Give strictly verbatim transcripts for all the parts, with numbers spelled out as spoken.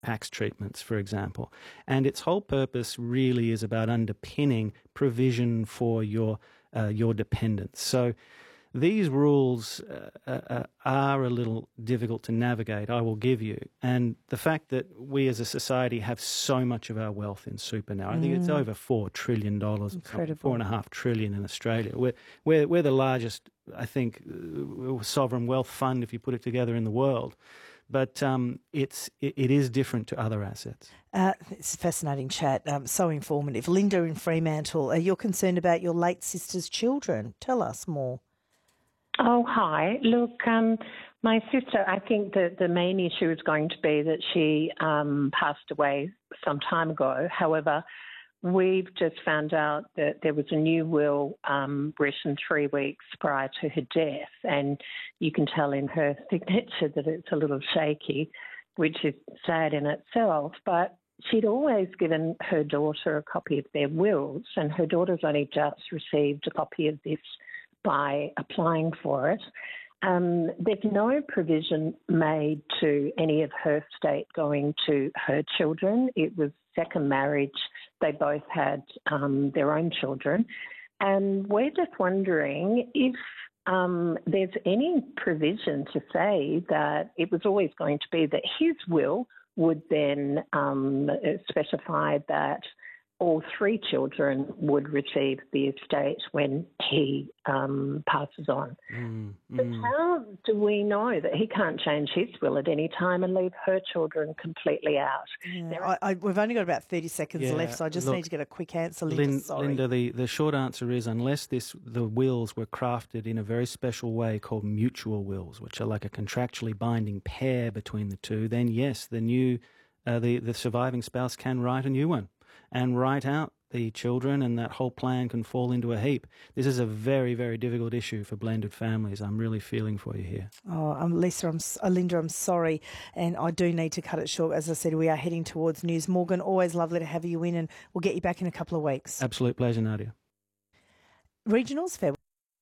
tax treatments, for example. And its whole purpose really is about underpinning provision for your uh, your dependents. So these rules uh, uh, are a little difficult to navigate, I will give you. And the fact that we as a society have so much of our wealth in super now, I think it's over four trillion dollars, four and a half trillion in Australia. We're, we're, we're the largest, I think, uh, sovereign wealth fund, if you put it together, in the world. But um, it's it, it is different to other assets. Uh, it's a fascinating chat, um, so informative. Linda in Fremantle, uh, you're concerned about your late sister's children. Tell us more. Oh, hi. Look, um, my sister, I think that the main issue is going to be that she um, passed away some time ago. However, we've just found out that there was a new will um, written three weeks prior to her death, and you can tell in her signature that it's a little shaky, which is sad in itself. But she'd always given her daughter a copy of their wills, and her daughter's only just received a copy of this by applying for it. Um, there's no provision made to any of her estate going to her children. It was second marriage. They both had um, their own children. And we're just wondering if um, there's any provision to say that it was always going to be that his will would then um, specify that all three children would receive the estate when he um, passes on. Mm, but mm. how do we know that he can't change his will at any time and leave her children completely out? Yeah, I, I, we've only got about thirty seconds yeah, left, so I just look, need to get a quick answer, Linda. Lin, sorry. Linda, the, the short answer is unless this the wills were crafted in a very special way called mutual wills, which are like a contractually binding pair between the two, then yes, the new uh, the, the surviving spouse can write a new one and write out the children, and that whole plan can fall into a heap. This is a very, very difficult issue for blended families. I'm really feeling for you here. Oh, um, Lisa, I'm, uh, Linda, I'm sorry, and I do need to cut it short. As I said, we are heading towards news. Morgan, always lovely to have you in, and we'll get you back in a couple of weeks. Absolute pleasure, Nadia. Regionals, fair.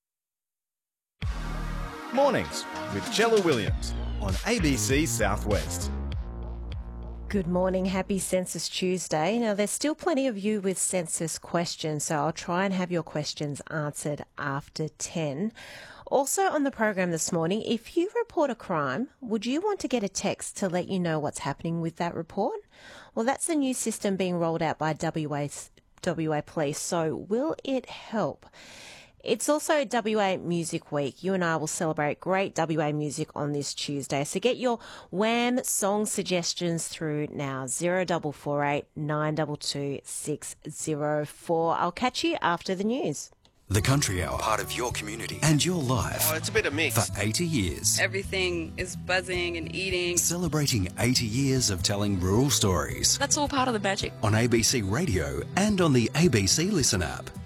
Mornings with Jella Williams on A B C Southwest. Good morning. Happy Census Tuesday. Now, there's still plenty of you with census questions, so I'll try and have your questions answered after ten. Also on the program this morning, if you report a crime, would you want to get a text to let you know what's happening with that report? Well, that's the new system being rolled out by W A, W A Police, so will it help? It's also W A Music Week. You and I will celebrate great W A music on this Tuesday. So get your Wham song suggestions through now. zero four four eight nine two two six zero four. I'll catch you after the news. The Country Hour, part of your community and your life. Oh, it's a bit of mix. For eighty years. Everything is buzzing and eating. Celebrating eighty years of telling rural stories. That's all part of the magic. On A B C Radio and on the A B C Listen app.